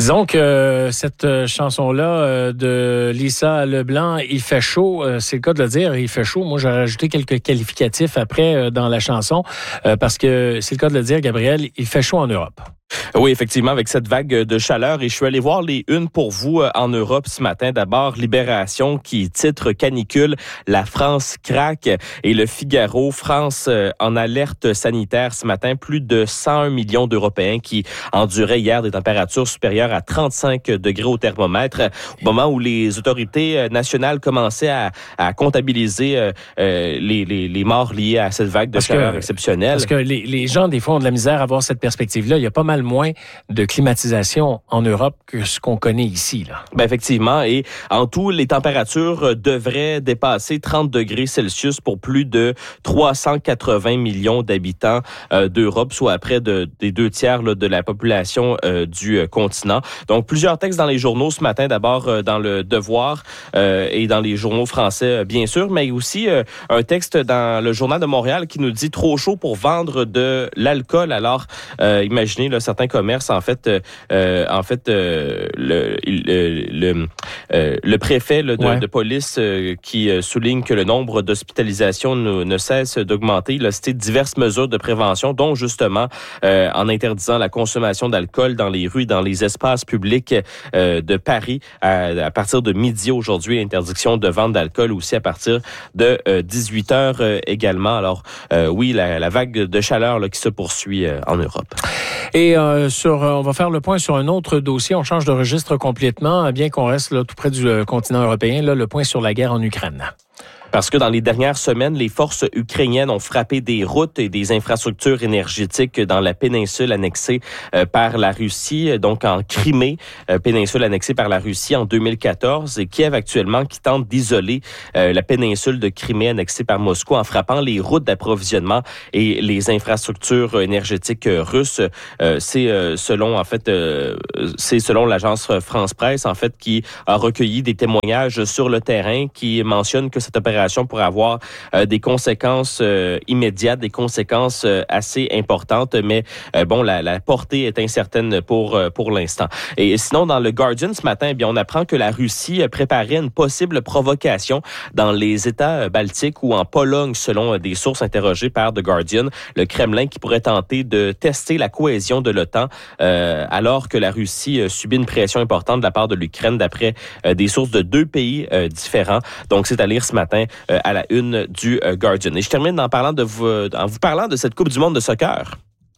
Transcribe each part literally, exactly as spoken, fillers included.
Disons que euh, cette euh, chanson-là euh, de Lisa Leblanc, il fait chaud, euh, c'est le cas de le dire, il fait chaud. Moi, j'ai rajouté quelques qualificatifs après euh, dans la chanson, euh, parce que c'est le cas de le dire, Gabriel, il fait chaud en Europe. Oui, effectivement, avec cette vague de chaleur. Et je suis allé voir les unes pour vous en Europe ce matin. D'abord, Libération qui titre canicule, la France craque. Et le Figaro, France en alerte sanitaire ce matin. Plus de cent un millions d'Européens qui enduraient hier des températures supérieures à trente-cinq degrés au thermomètre. Au moment où les autorités nationales commençaient à, à comptabiliser euh, les, les, les morts liés à cette vague de parce chaleur que, exceptionnelle. Parce que les, les gens, des fois, ont de la misère à avoir cette perspective-là. Il y a pas mal moins de climatisation en Europe que ce qu'on connaît ici, là. Ben effectivement. Et en tout, les températures devraient dépasser trente degrés Celsius pour plus de trois cent quatre-vingts millions d'habitants euh, d'Europe, soit près de, des deux tiers là, de la population euh, du euh, continent. Donc, plusieurs textes dans les journaux ce matin. D'abord, euh, dans le Devoir euh, et dans les journaux français, euh, bien sûr, mais aussi euh, un texte dans le Journal de Montréal qui nous dit « Trop chaud pour vendre de l'alcool ». Alors, euh, imaginez, là, certains commerces, en fait, euh, en fait, euh, le, le, le, euh, le préfet là, de, ouais. de police euh, qui souligne que le nombre d'hospitalisations ne, ne cesse d'augmenter. Il a cité diverses mesures de prévention, dont justement euh, en interdisant la consommation d'alcool dans les rues, dans les espaces publics euh, de Paris à, à partir de midi aujourd'hui. Interdiction de vente d'alcool aussi à partir de euh, dix-huit heures euh, également. Alors euh, oui, la, la vague de chaleur là, qui se poursuit euh, en Europe. Et euh, sur, euh, on va faire le point sur un autre dossier. On change de registre complètement, bien qu'on reste là tout près du euh, continent européen. Là, le point sur la guerre en Ukraine. Parce que dans les dernières semaines, les forces ukrainiennes ont frappé des routes et des infrastructures énergétiques dans la péninsule annexée euh, par la Russie, donc en Crimée, euh, péninsule annexée par la Russie en deux mille quatorze, et Kiev actuellement qui tente d'isoler euh, la péninsule de Crimée annexée par Moscou en frappant les routes d'approvisionnement et les infrastructures énergétiques russes. Euh, c'est euh, selon en fait, euh, c'est selon l'agence France Presse en fait qui a recueilli des témoignages sur le terrain qui mentionnent que cette opération pour avoir euh, des conséquences euh, immédiates, des conséquences euh, assez importantes, mais euh, bon, la, la portée est incertaine pour euh, pour l'instant. Et sinon, dans le Guardian ce matin, eh bien, on apprend que la Russie préparait une possible provocation dans les États baltiques ou en Pologne, selon des sources interrogées par The Guardian. Le Kremlin qui pourrait tenter de tester la cohésion de l'OTAN euh, alors que la Russie euh, subit une pression importante de la part de l'Ukraine, d'après euh, des sources de deux pays euh, différents. Donc, c'est à lire ce matin Euh, à la une du euh, Guardian. Et je termine en parlant de vous, en vous parlant de cette Coupe du monde de soccer.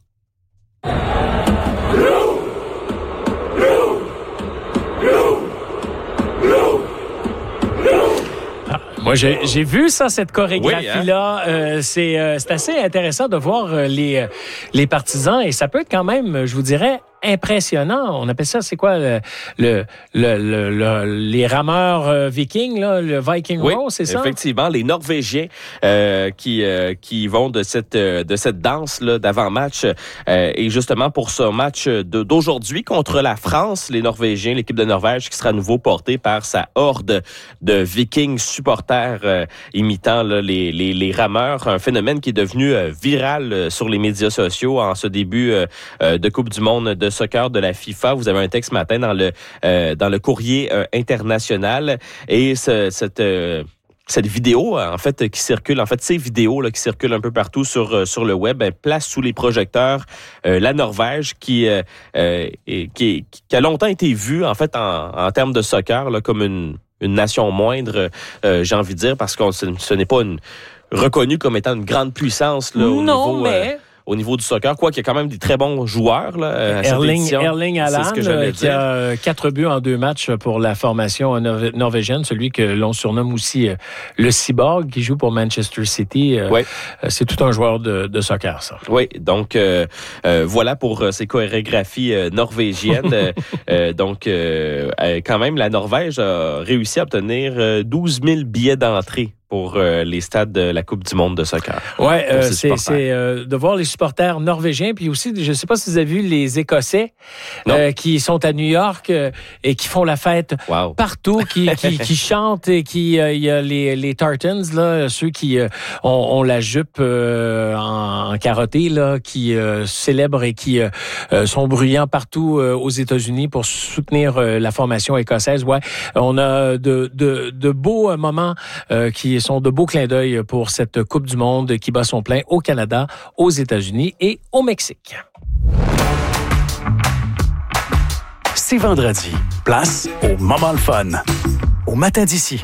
Moi, j'ai, j'ai vu ça, cette chorégraphie-là. Oui, hein? euh, c'est, euh, c'est assez intéressant de voir euh, les, les partisans et ça peut être quand même, je vous dirais, impressionnant. On appelle ça, c'est quoi, le, le, le, le, le les rameurs euh, vikings, là, le Viking oui, Row, c'est ça? Effectivement, les Norvégiens euh, qui euh, qui vont de cette euh, de cette danse là d'avant-match euh, et justement pour ce match de, d'aujourd'hui contre la France, les Norvégiens, l'équipe de Norvège qui sera à nouveau portée par sa horde de Vikings supporters euh, imitant là, les, les les rameurs, un phénomène qui est devenu euh, viral euh, sur les médias sociaux en ce début euh, de Coupe du monde de soccer de la FIFA. Vous avez un texte ce matin dans le euh, dans le courrier euh, international et ce, cette euh, cette vidéo, en fait, qui circule, en fait, ces vidéos là, qui circulent un peu partout sur sur le web, ben, place sous les projecteurs euh, la Norvège qui euh, euh, qui, qui a longtemps été vue, en fait, en, en termes de soccer, là, comme une une nation moindre, euh, j'ai envie de dire, parce que ce, ce n'est pas une reconnue comme étant une grande puissance là, au non, niveau. Mais... Euh, au niveau du soccer, quoi qu'il y a quand même des très bons joueurs là, à Erling, cette édition. Erling Haaland, c'est ce que qui a quatre buts en deux matchs pour la formation norvégienne, celui que l'on surnomme aussi euh, le cyborg, qui joue pour Manchester City. Euh, oui. euh, c'est tout un joueur de, de soccer, ça. Oui, donc euh, euh, voilà pour euh, ces chorégraphies euh, norvégiennes. euh, donc, euh, quand même, la Norvège a réussi à obtenir euh, douze mille billets d'entrée pour euh, les stades de la Coupe du monde de soccer. Oui, euh, c'est, c'est euh, de voir les supporters norvégiens, puis aussi, je ne sais pas si vous avez vu les Écossais euh, qui sont à New York euh, et qui font la fête wow. partout, qui, qui, qui chantent et qui... Euh, il y a les, les Tartans, là, ceux qui euh, ont, ont la jupe euh, en, en carotté, là, qui euh, célèbrent et qui euh, sont bruyants partout euh, aux États-Unis pour soutenir euh, la formation écossaise. Ouais, on a de, de, de beaux moments euh, qui sont de beaux clins d'œil pour cette Coupe du monde qui bat son plein au Canada, aux États-Unis et au Mexique. C'est vendredi. Place au moment le fun. Au matin d'ici.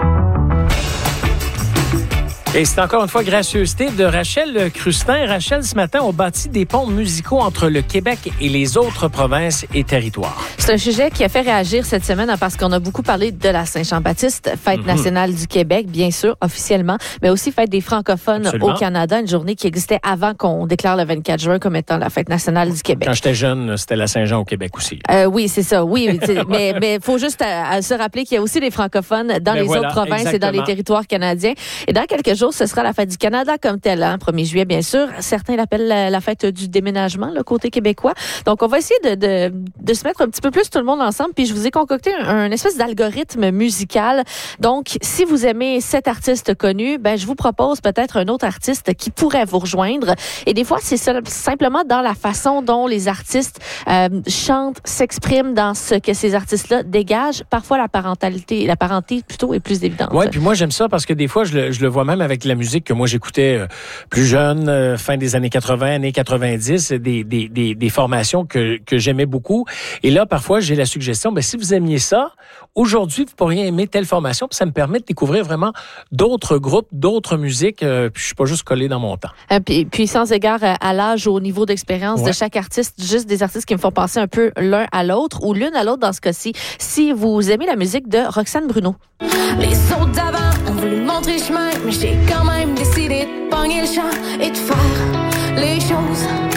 Et c'est encore une fois gracieuseté de Rachel Crustin. Rachel, ce matin, on bâtit des ponts musicaux entre le Québec et les autres provinces et territoires. C'est un sujet qui a fait réagir cette semaine parce qu'on a beaucoup parlé de la Saint-Jean-Baptiste, fête mm-hmm. nationale du Québec, bien sûr, officiellement, mais aussi fête des francophones Absolument. Au Canada, une journée qui existait avant qu'on déclare le vingt-quatre juin comme étant la fête nationale du Québec. Quand j'étais jeune, c'était la Saint-Jean au Québec aussi. Euh, oui, c'est ça, oui. mais il faut juste à, à se rappeler qu'il y a aussi des francophones dans mais les voilà, autres provinces exactement. Et dans les territoires canadiens. Et dans quelques jours, ce sera la fête du Canada comme telle, hein, premier juillet, bien sûr. Certains l'appellent la, la fête du déménagement, le côté québécois. Donc, on va essayer de, de, de se mettre un petit peu plus tout le monde ensemble. Puis, je vous ai concocté un, un espèce d'algorithme musical. Donc, si vous aimez cet artiste connu, ben, je vous propose peut-être un autre artiste qui pourrait vous rejoindre. Et des fois, c'est simplement dans la façon dont les artistes euh, chantent, s'expriment dans ce que ces artistes-là dégagent. Parfois, la parentalité, la parenté plutôt est plus évidente. Oui, puis moi, j'aime ça parce que des fois, je le, je le vois même avec la musique que moi j'écoutais euh, plus jeune, euh, fin des années quatre-vingts, années quatre-vingt-dix, des, des, des, des formations que, que j'aimais beaucoup. Et là, parfois, j'ai la suggestion, ben, si vous aimiez ça, aujourd'hui, vous pourriez aimer telle formation, puis ça me permet de découvrir vraiment d'autres groupes, d'autres musiques, euh, puis je suis pas juste collé dans mon temps. Euh, puis, puis sans égard à l'âge ou au niveau d'expérience ouais. de chaque artiste, juste des artistes qui me font penser un peu l'un à l'autre ou l'une à l'autre dans ce cas-ci. Si vous aimez la musique de Roxane Bruno. Les autres d'avant ont voulu montrer chemin, mais j'ai quand même décidé de pogner le champ et de faire les choses